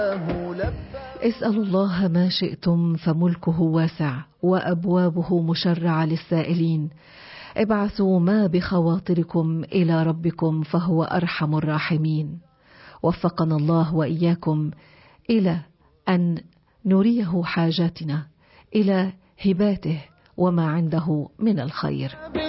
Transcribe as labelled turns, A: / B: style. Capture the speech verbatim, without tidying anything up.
A: اسألوا الله ما شئتم فملكه واسع وأبوابه مشرعة للسائلين. ابعثوا ما بخواطركم إلى ربكم فهو أرحم الراحمين. وفقنا الله وإياكم إلى أن نريه حاجاتنا إلى هباته وما عنده من الخير.